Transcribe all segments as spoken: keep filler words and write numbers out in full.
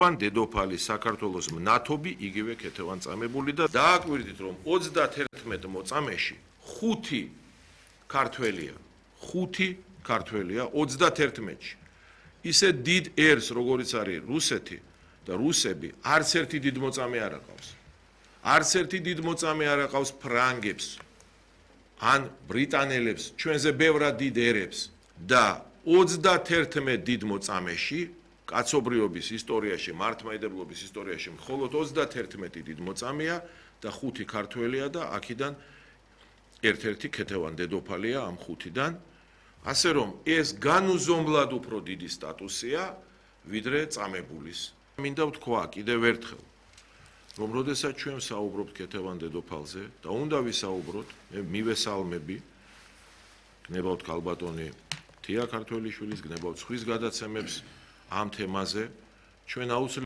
ან დედოფალი საქართველოს მნათობი იგივე ქეთევანწამებული და დააკვირდით რომ ოცდაათერთმეტ მოწამეში ხუთი ქართველია ხუთი ქართველია ოცდაათერთმეტში ისე დიდ ერს როგორიც არის რუსეთი და რუსები არც ერთი დიდ მოწამე არ აყავს არც ერთი დიდ მოწამე არ აყავს ფრანგებს ან ბრიტანელებს ჩვენზე ბევრად დიდ ერებს და ოცდაათერთმეტ დიდ მოწამეში კაცობრიობის ისტორიაში, მართლმადიდებლობის ისტორიაში მხოლოდ ოცდაათერთმეტი დიდ მოწამეა და ხუთი ქართველია და აქედან ერთ-ერთი ქეთევან დედოფალია ამ ხუთიდან. ასე რომ ეს განუზომლად უფრო დიდი სტატუსია, ვიდრე წამებულის. მინდა ვთქვა კიდევ ერთხელ, რომ როდესაც ჩვენ საუბრობთ ქეთევან დედოფალზე და უნდა ვისაუბროთ, მე მივესალმები, გნებავთ ქალბატონი თია ქართველიშვილის, გნებავთ სხვის გადაცემებს ამ თემაზე ჩვენ აუცილებლად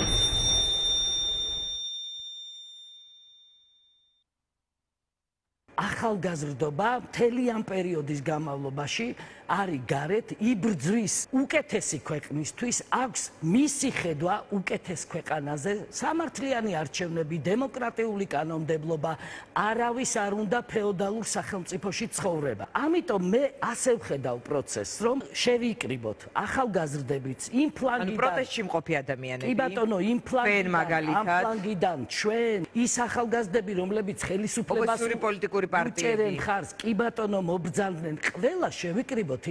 ახალგაზრდობა მთელი ამ პერიოდის განმავლობაში არის გარეთ იბრძვის უკეთესი ქვეყნისთვის აქვს მისი ხედვა უკეთეს ქვეყანაზე სამართლიანი არჩევნები დემოკრატიული კანონმდებლობა არავის არ უნდა ფეოდალურ სახელმწიფოში ცხოვრება ამიტომ მე ასე ვხედავ პროცესს რომ შევიკრიბოთ ახალგაზრდებიც იმ ფლანგიდან პროტესტში მყოფი ადამიანები კი ბატონო იმ ფლანგიდან ჩვენ ის ახალგაზრდები რომლებიც ხელისუფლებას ოპოზიციური პოლიტიკური პარტიები უჭერენ ხარს კი ბატონო მობრძანდნენ ყველა შევიკრიბოთ